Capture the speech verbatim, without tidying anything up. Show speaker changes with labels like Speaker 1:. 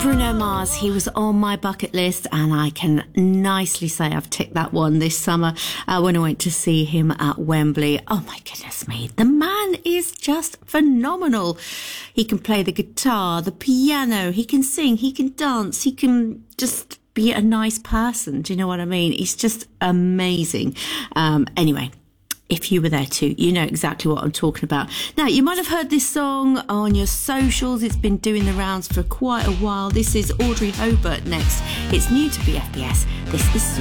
Speaker 1: Bruno Mars, he was on my bucket list, and I can nicely say I've ticked that one this summer uh, when I went to see him at Wembley. Oh my goodness me, the man is just phenomenal. He can play the guitar, the piano, he can sing, he can dance, he can just be a nice person. Do you know what I mean? He's just amazing. Um, anyway, if you were there too, you know exactly what I'm talking about. Now, you might have heard this song on your socials. It's been doing the rounds for quite a while. This is Audrey Hobart next. It's new to B F B S. This is